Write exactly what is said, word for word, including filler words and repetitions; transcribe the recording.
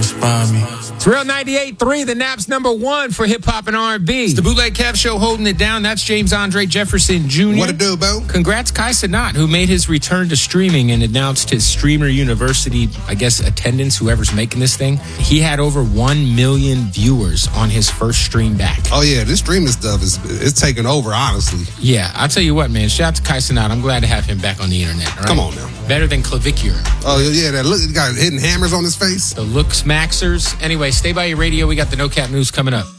inspire me. It's Real ninety-eight point three, the Naps number one for hip-hop and R and B. It's the Bootleg Kev Show holding it down. That's James Andre Jefferson Junior What it do, Bo? Congrats, Kai Cenat, who made his return to streaming and announced his Streamer University, I guess, attendance, whoever's making this thing. He had over one million viewers on his first stream back. Oh, yeah, this streaming stuff is it's taking over, honestly. Yeah, I'll tell you what, man. Shout out to Kai Cenat. I'm glad to have him back on the internet. All right? Come on now. Better than Clavicure. Oh, yeah, that look, got hidden hammers on his face. The Looks Maxers. Anyway, stay by your radio. We got the No Cap News coming up.